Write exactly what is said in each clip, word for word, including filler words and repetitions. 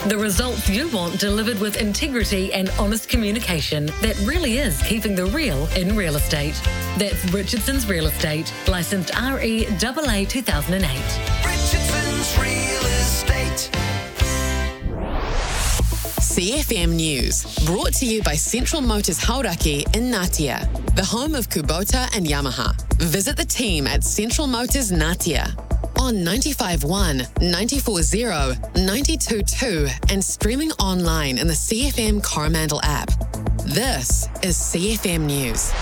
The results you want delivered with integrity and honest communication that really is keeping the real in real estate. That's Richardson's Real Estate, licensed R E A A two thousand eight. Richardson's Real Estate. C F M News, brought to you by Central Motors Hauraki in Ngatea, the home of Kubota and Yamaha. Visit the team at Central Motors Ngatea on ninety-five point one, ninety-four point zero, ninety-two point two and streaming online in the C F M Coromandel app. This is C F M News.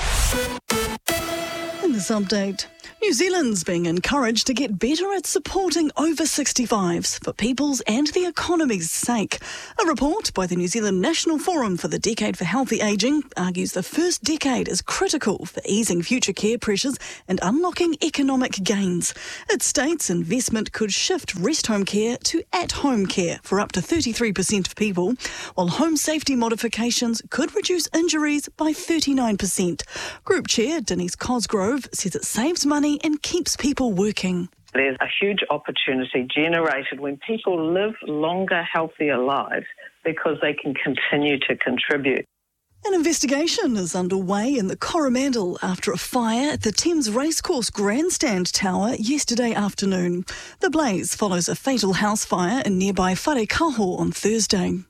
In this update, New Zealand's being encouraged to get better at supporting over sixty-fives for people's and the economy's sake. A report by the New Zealand National Forum for the Decade for Healthy Ageing argues the first decade is critical for easing future care pressures and unlocking economic gains. It states investment could shift rest home care to at-home care for up to thirty-three percent of people, while home safety modifications could reduce injuries by thirty-nine percent. Group Chair Denise Cosgrove says it saves money and keeps people working. There's a huge opportunity generated when people live longer, healthier lives because they can continue to contribute. An investigation is underway in the Coromandel after a fire at the Thames Racecourse Grandstand Tower yesterday afternoon. The blaze follows a fatal house fire in nearby Wharekaho on Thursday.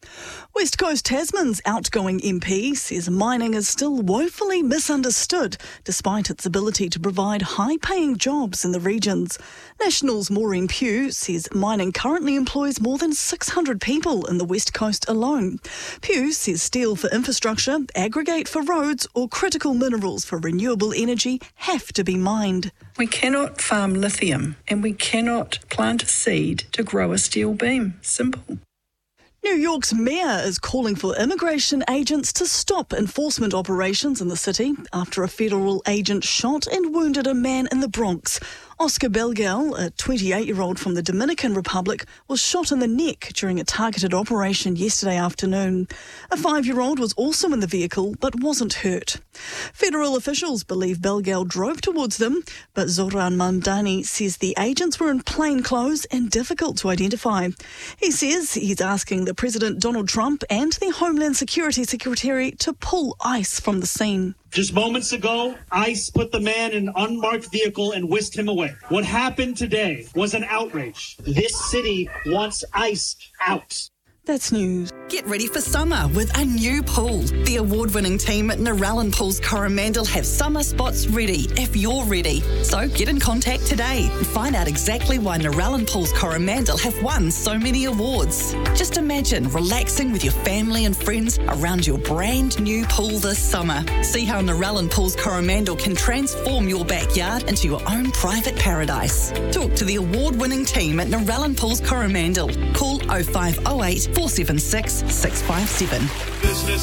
West Coast Tasman's outgoing M P says mining is still woefully misunderstood despite its ability to provide high-paying jobs in the regions. National's Maureen Pugh says mining currently employs more than six hundred people in the West Coast alone. Pugh says steel for infrastructure, aggregate for roads or critical minerals for renewable energy have to be mined. We cannot farm lithium and we cannot plant a seed to grow a steel beam. Simple. New York's mayor is calling for immigration agents to stop enforcement operations in the city after a federal agent shot and wounded a man in the Bronx. Oscar Belgal, a twenty-eight-year-old from the Dominican Republic, was shot in the neck during a targeted operation yesterday afternoon. A five-year-old was also in the vehicle but wasn't hurt. Federal officials believe Belgal drove towards them, but Zoran Mamdani says the agents were in plain clothes and difficult to identify. He says he's asking the President Donald Trump and the Homeland Security Secretary to pull ICE from the scene. Just moments ago, ICE put the man in an unmarked vehicle and whisked him away. What happened today was an outrage. This city wants ICE out. That's news. Get ready for summer with a new pool. The award-winning team at Narellan Pools Coromandel have summer spots ready if you're ready. So get in contact today and find out exactly why Narellan Pools Coromandel have won so many awards. Just imagine relaxing with your family and friends around your brand new pool this summer. See how Narellan Pools Coromandel can transform your backyard into your own private paradise. Talk to the award-winning team at Narellan Pools Coromandel. Call oh five oh eight, four seven six, six five seven.